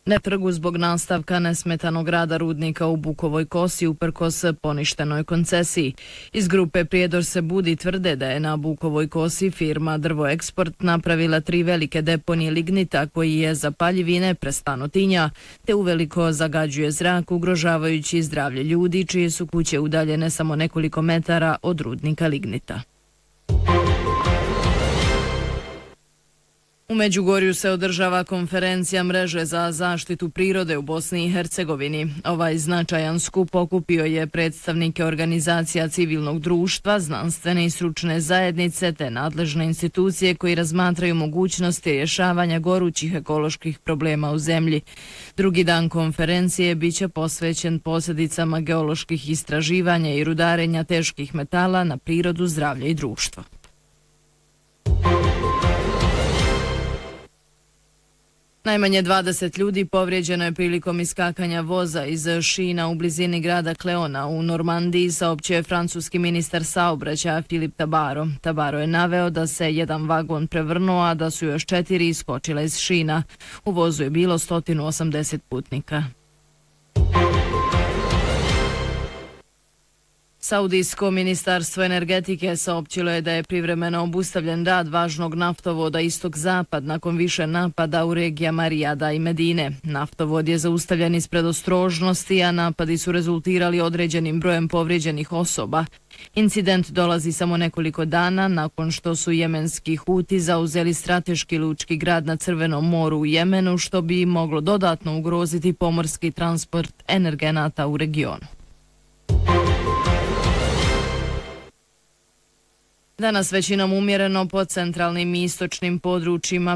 Na trgu zbog nastavka nesmetanog rada rudnika u Bukovoj Kosi uprkos poništenoj koncesiji. Iz grupe Prijedor se budi tvrde da je na Bukovoj Kosi firma Drvoeksport napravila 3 velike deponije lignita koji je zapaljiv i neprestano tinja, te uveliko zagađuje zrak ugrožavajući zdravlje ljudi čije su kuće udaljene samo nekoliko metara od rudnika lignita. U Međugorju se održava konferencija mreže za zaštitu prirode u Bosni i Hercegovini. Ovaj značajan skup okupio je predstavnike organizacija civilnog društva, znanstvene i stručne zajednice te nadležne institucije koji razmatraju mogućnosti rješavanja gorućih ekoloških problema u zemlji. Drugi dan konferencije biće posvećen posljedicama geoloških istraživanja i rudarenja teških metala na prirodu, zdravlje i društvo. Najmanje 20 ljudi povrijeđeno je prilikom iskakanja voza iz šina u blizini grada Kleona u Normandiji, saopćio je francuski ministar saobraćaja Filip Tabaro. Tabaro je naveo da se jedan vagon prevrnuo, a da su još 4 iskočila iz šina. U vozu je bilo 180 putnika. Saudijsko ministarstvo energetike saopćilo je da je privremeno obustavljen rad važnog naftovoda istok-zapad nakon više napada u regijama Rijada i Medine. Naftovod je zaustavljen iz predostrožnosti, a napadi su rezultirali određenim brojem povrijeđenih osoba. Incident dolazi samo nekoliko dana nakon što su jemenski Huti zauzeli strateški lučki grad na Crvenom moru u Jemenu, što bi moglo dodatno ugroziti pomorski transport energenata u regionu. Danas većinom umjereno po centralnim i istočnim područjima